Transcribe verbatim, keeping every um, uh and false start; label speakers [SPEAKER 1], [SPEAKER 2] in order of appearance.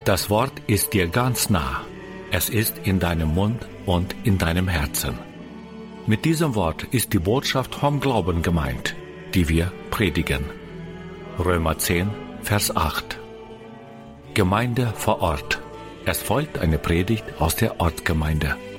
[SPEAKER 1] Das Wort ist dir ganz nah. Es ist in deinem Mund und in deinem Herzen. Mit diesem Wort ist die Botschaft vom Glauben gemeint, die wir predigen. Römer zehn, Vers acht. Gemeinde vor Ort. Es folgt eine Predigt aus der Ortsgemeinde.